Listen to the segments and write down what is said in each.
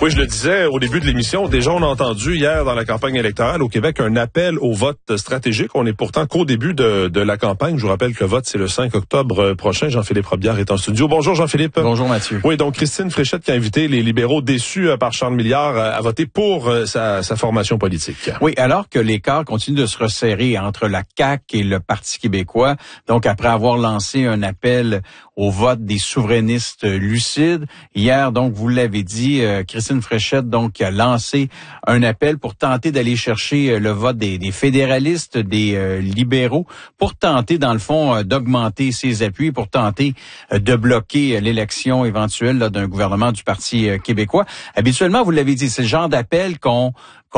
Oui, je le disais au début de l'émission, déjà on a entendu hier dans la campagne électorale au Québec un appel au vote stratégique. On est pourtant qu'au début de la campagne. Je vous rappelle que le vote, c'est le 5 octobre prochain. Jean-Philippe Robillard est en studio. Bonjour Jean-Philippe. Bonjour Mathieu. Oui, donc Christine Fréchette qui a invité les libéraux déçus par Charles Milliard à voter pour sa formation politique. Oui, alors que l'écart continue de se resserrer entre la CAQ et le Parti québécois, donc après avoir lancé un appel au vote des souverainistes lucides, hier, donc, vous l'avez dit, Christine Fréchette, donc, a lancé un appel pour tenter d'aller chercher le vote des fédéralistes, des libéraux, pour tenter, dans le fond, d'augmenter ses appuis, pour tenter de bloquer l'élection éventuelle là, d'un gouvernement du Parti québécois. Habituellement, vous l'avez dit, c'est le genre d'appel qu'on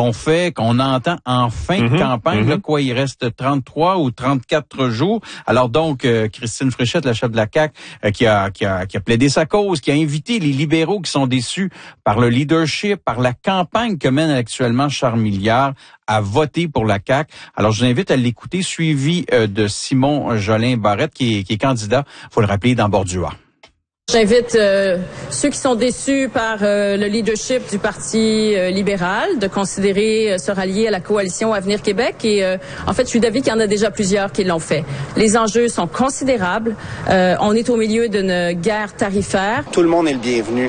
entend en fin de campagne, là, quoi, il reste 33 ou 34 jours. Alors donc, Christine Fréchette, la chef de la CAQ, qui a plaidé sa cause, qui a invité les libéraux qui sont déçus par le leadership, par la campagne que mène actuellement Charles Milliard, à voter pour la CAQ. Alors, je vous invite à l'écouter, suivi de Simon Jolin Barrette, qui est candidat, faut le rappeler, dans Bordua. J'invite ceux qui sont déçus par le leadership du Parti libéral de considérer se rallier à la coalition Avenir Québec et en fait, je suis d'avis qu'il y en a déjà plusieurs qui l'ont fait. Les enjeux sont considérables. On est au milieu d'une guerre tarifaire. Tout le monde est le bienvenu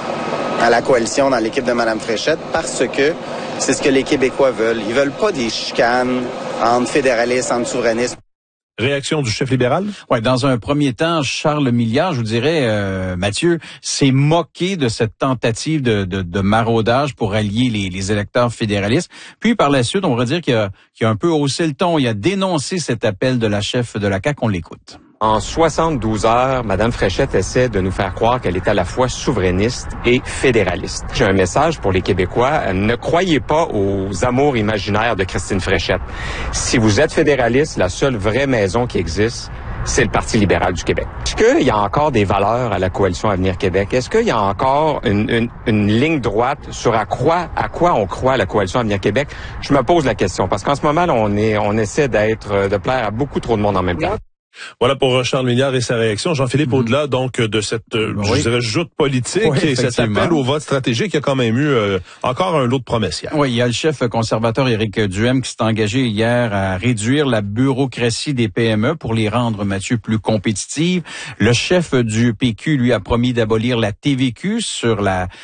à la coalition dans l'équipe de Mme Fréchette parce que c'est ce que les Québécois veulent. Ils veulent pas des chicanes entre fédéralistes, entre souverainistes. Réaction du chef libéral? Ouais, dans un premier temps, Charles Milliard, je vous dirais, Mathieu, s'est moqué de cette tentative de maraudage pour allier les électeurs fédéralistes. Puis par la suite, on va dire qu'il a un peu haussé le ton. Il a dénoncé cet appel de la chef de la CAQ. On l'écoute. En 72 heures, Mme Fréchette essaie de nous faire croire qu'elle est à la fois souverainiste et fédéraliste. J'ai un message pour les Québécois. Ne croyez pas aux amours imaginaires de Christine Fréchette. Si vous êtes fédéraliste, la seule vraie maison qui existe, c'est le Parti libéral du Québec. Est-ce qu'il y a encore des valeurs à la coalition Avenir Québec? Est-ce qu'il y a encore une ligne droite sur à quoi on croit à la coalition Avenir Québec? Je me pose la question parce qu'en ce moment, là, on essaie de plaire à beaucoup trop de monde en même temps. Voilà pour Charles Milliard et sa réaction. Jean-Philippe, au-delà donc de cette je dirais, joute politique et cet appel au vote stratégique, il y a quand même eu encore un lot de promesses hier. Oui, il y a le chef conservateur Éric Duhem qui s'est engagé hier à réduire la bureaucratie des PME pour les rendre, Mathieu, plus compétitives. Le chef du PQ, lui, a promis d'abolir la TVQ sur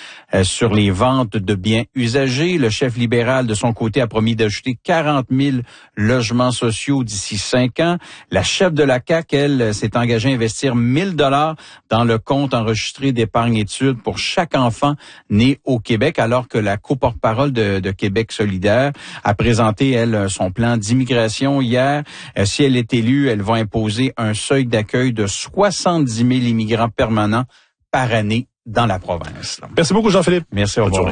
les ventes de biens usagés. Le chef libéral, de son côté, a promis d'ajouter 40 000 logements sociaux d'ici 5 ans. La chef de la CAQ, elle, s'est engagée à investir 1 000 $ dans le compte enregistré d'épargne-études pour chaque enfant né au Québec, alors que la co-porte-parole de Québec solidaire a présenté, elle, son plan d'immigration hier. Si elle est élue, elle va imposer un seuil d'accueil de 70 000 immigrants permanents par année dans la province. Merci beaucoup, Jean-Philippe. Merci, au revoir.